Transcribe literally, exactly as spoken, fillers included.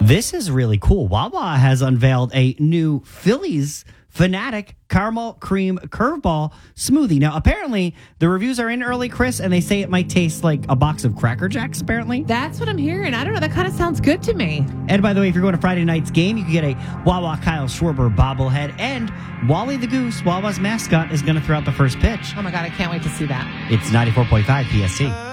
This is really cool. Wawa has unveiled a new Phillies Fanatic Caramel Cream Curveball Smoothie. Now, apparently, the reviews are in early, Chris, and they say it might taste like a box of Cracker Jacks, apparently. That's what I'm hearing. I don't know. That kind of sounds good to me. And by the way, if you're going to Friday night's game, you can get a Wawa Kyle Schwarber bobblehead. And Wally the Goose, Wawa's mascot, is going to throw out the first pitch. Oh, my God. I can't wait to see that. It's ninety-four point five P S T.